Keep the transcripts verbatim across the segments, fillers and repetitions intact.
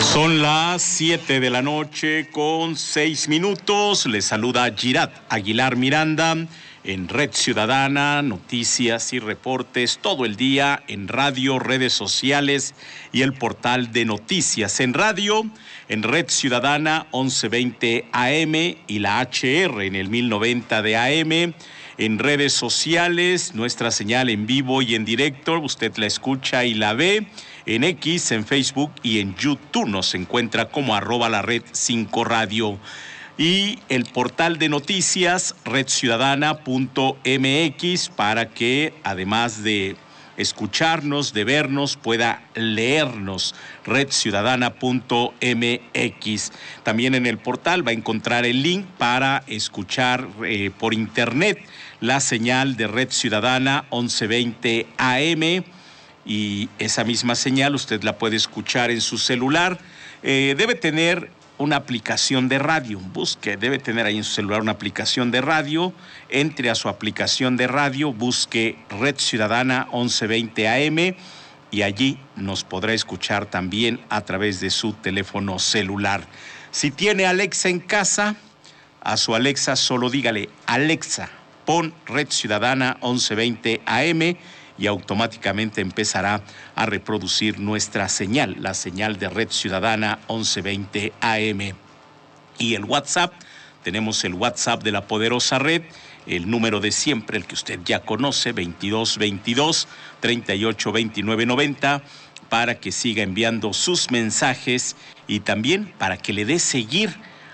Son las siete de la noche con seis minutos. Les saluda Girat Aguilar Miranda en Red Ciudadana, noticias y reportes todo el día en radio, redes sociales y el portal de noticias en radio, en Red Ciudadana once veinte A M y la H R en el mil noventa de A M. En redes sociales, nuestra señal en vivo y en directo, usted la escucha y la ve. En X, en Facebook y en YouTube nos encuentra como arroba la red cinco radio. Y el portal de noticias, red ciudadana punto m x, para que además de escucharnos, de vernos, pueda leernos, red ciudadana punto m x. También en el portal va a encontrar el link para escuchar eh, por internet la señal de Red Ciudadana once veinte A M, y esa misma señal usted la puede escuchar en su celular. Eh, debe tener una aplicación de radio, busque, debe tener ahí en su celular una aplicación de radio, entre a su aplicación de radio, busque Red Ciudadana once veinte A M y allí nos podrá escuchar también a través de su teléfono celular. Si tiene Alexa en casa, a su Alexa solo dígale: Alexa, pon Red Ciudadana once veinte A M, y automáticamente empezará a reproducir nuestra señal, la señal de Red Ciudadana once veinte A M. Y el WhatsApp, tenemos el WhatsApp de la poderosa red, el número de siempre, el que usted ya conoce, veintidós veintidós, treinta y ocho veintinueve noventa, para que siga enviando sus mensajes y también para que le dé seguir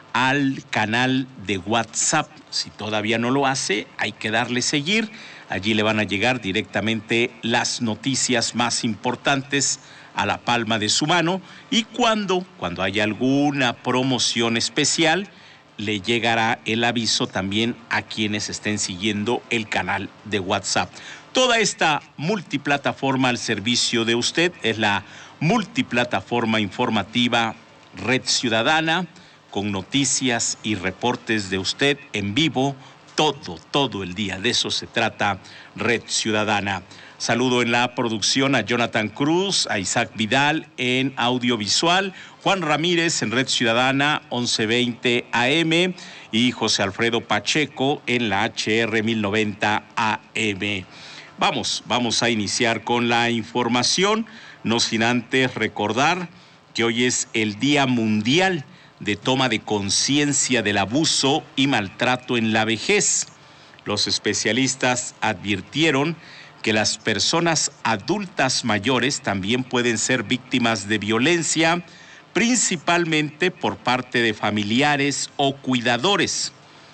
al canal de WhatsApp. Si todavía no lo hace, hay que darle seguir. Allí le van a llegar directamente las noticias más importantes a la palma de su mano, y cuando, cuando haya alguna promoción especial, le llegará el aviso también a quienes estén siguiendo el canal de WhatsApp. Toda esta multiplataforma al servicio de usted es la multiplataforma informativa Red Ciudadana, con noticias y reportes de usted en vivo todo, todo el día. De eso se trata Red Ciudadana. Saludo en la producción a Jonathan Cruz, a Isaac Vidal en audiovisual, Juan Ramírez en Red Ciudadana once veinte A M y José Alfredo Pacheco en la H R mil noventa A M. Vamos, vamos a iniciar con la información, no sin antes recordar que hoy es el Día Mundial de toma de conciencia del abuso y maltrato en la vejez. Los especialistas advirtieron que las personas adultas mayores también pueden ser víctimas de violencia, principalmente por parte de familiares o cuidadores.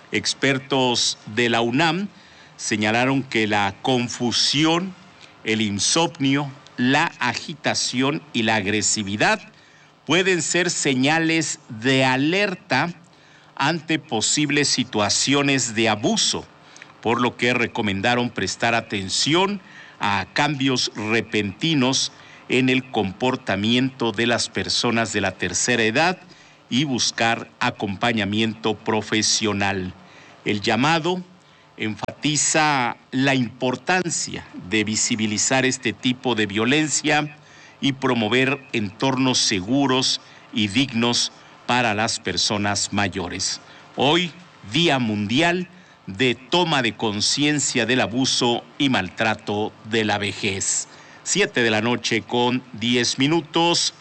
Expertos de la UNAM señalaron que la confusión, el insomnio, la agitación y la agresividad pueden ser señales de alerta ante posibles situaciones de abuso, por lo que recomendaron prestar atención a cambios repentinos en el comportamiento de las personas de la tercera edad y buscar acompañamiento profesional. El llamado enfatiza la importancia de visibilizar este tipo de violencia y promover entornos seguros y dignos para las personas mayores. Hoy, Día Mundial de Toma de Conciencia del Abuso y Maltrato de la Vejez. Siete de la noche con diez minutos.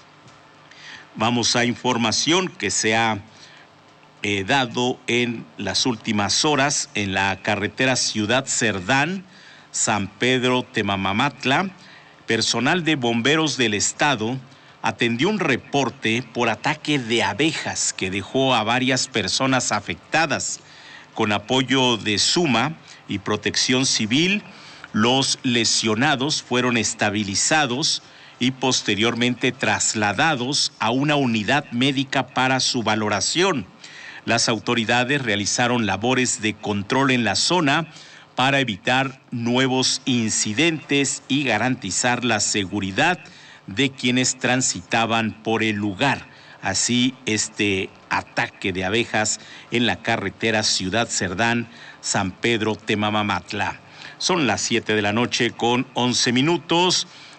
Vamos a información que se ha eh, dado en las últimas horas en la carretera Ciudad Cerdán, San Pedro Temamatla. Personal de bomberos del estado atendió un reporte por ataque de abejas que dejó a varias personas afectadas. Con apoyo de SUMA y Protección Civil, los lesionados fueron estabilizados y posteriormente trasladados a una unidad médica para su valoración. Las autoridades realizaron labores de control en la zona para evitar nuevos incidentes y garantizar la seguridad de quienes transitaban por el lugar. Así, este ataque de abejas en la carretera Ciudad Cerdán, San Pedro Temamatla. Son las siete de la noche con once minutos.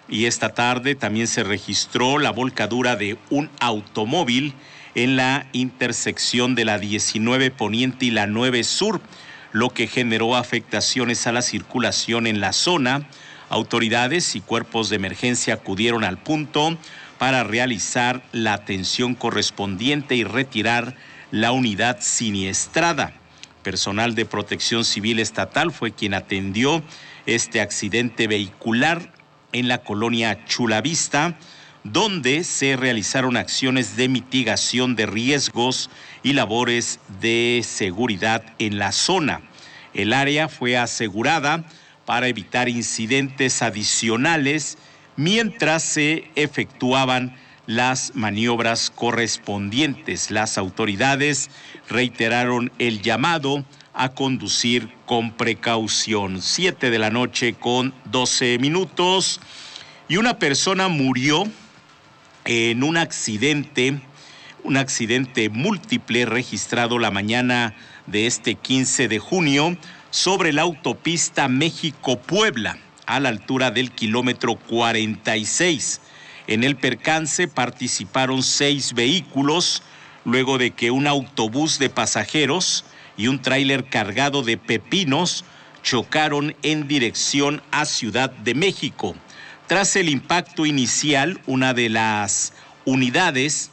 Y esta tarde también se registró la volcadura de un automóvil en la intersección de la diecinueve Poniente y la nueve Sur, lo que generó afectaciones a la circulación en la zona. Autoridades y cuerpos de emergencia acudieron al punto para realizar la atención correspondiente y retirar la unidad siniestrada. Personal de Protección Civil Estatal fue quien atendió este accidente vehicular en la colonia Chulavista, donde se realizaron acciones de mitigación de riesgos y labores de seguridad en la zona. El área fue asegurada para evitar incidentes adicionales mientras se efectuaban las maniobras correspondientes. Las autoridades reiteraron el llamado a conducir con precaución. Siete de la noche con doce minutos y una persona murió en un accidente, un accidente múltiple registrado la mañana de este quince de junio sobre la autopista México-Puebla, a la altura del kilómetro cuarenta y seis. En el percance participaron seis vehículos, luego de que un autobús de pasajeros y un tráiler cargado de pepinos chocaron en dirección a Ciudad de México. Tras el impacto inicial, una de las unidades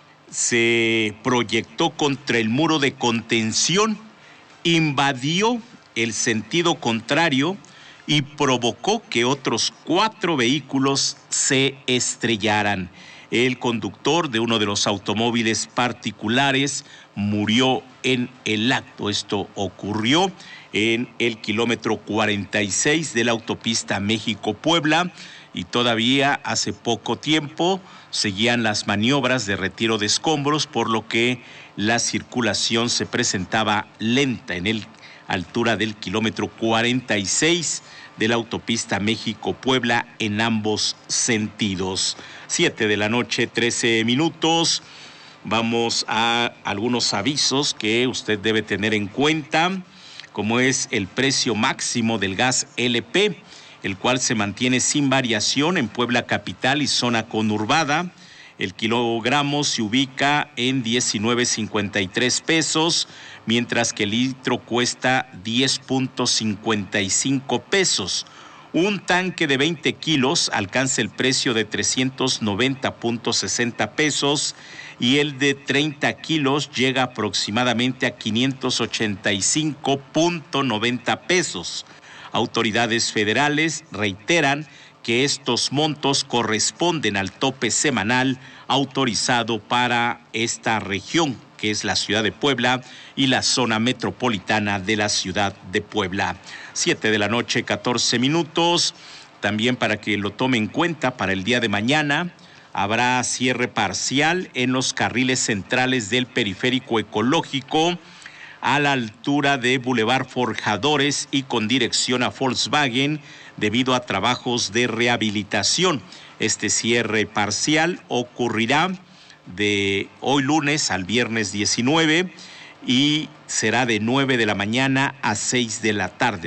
se proyectó contra el muro de contención, invadió el sentido contrario y provocó que otros cuatro vehículos se estrellaran. El conductor de uno de los automóviles particulares murió en el acto. Esto ocurrió en el kilómetro cuarenta y seis de la autopista México-Puebla y todavía hace poco tiempo seguían las maniobras de retiro de escombros, por lo que la circulación se presentaba lenta en el altura del kilómetro cuarenta y seis de la autopista México-Puebla en ambos sentidos. Siete de la noche, trece minutos. Vamos a algunos avisos que usted debe tener en cuenta, como es el precio máximo del gas L P, el cual se mantiene sin variación en Puebla capital y zona conurbada. El kilogramo se ubica en diecinueve cincuenta y tres pesos, mientras que el litro cuesta diez punto cincuenta y cinco pesos. Un tanque de veinte kilos alcanza el precio de trescientos noventa punto sesenta pesos y el de treinta kilos llega aproximadamente a quinientos ochenta y cinco punto noventa pesos. Autoridades federales reiteran que estos montos corresponden al tope semanal autorizado para esta región, que es la ciudad de Puebla y la zona metropolitana de la ciudad de Puebla. Siete de la noche, catorce minutos. También para que lo tome en cuenta, para el día de mañana habrá cierre parcial en los carriles centrales del periférico ecológico a la altura de Boulevard Forjadores y con dirección a Volkswagen debido a trabajos de rehabilitación. Este cierre parcial ocurrirá de hoy lunes al viernes diecinueve y será de nueve de la mañana a seis de la tarde.